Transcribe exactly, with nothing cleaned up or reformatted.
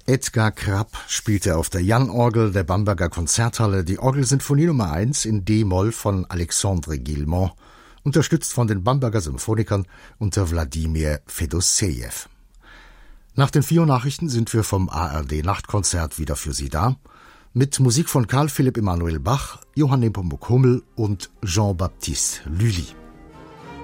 Edgar Krapp spielte auf der Jan-Orgel der Bamberger Konzerthalle die Orgelsinfonie Nummer eins in D-Moll von Alexandre Guillemot, unterstützt von den Bamberger Symphonikern unter Wladimir Fedosejew. Nach den vier Nachrichten sind wir vom A R D-Nachtkonzert wieder für Sie da, mit Musik von Karl Philipp Emanuel Bach, Johann Nepomuk Hummel und Jean-Baptiste Lully.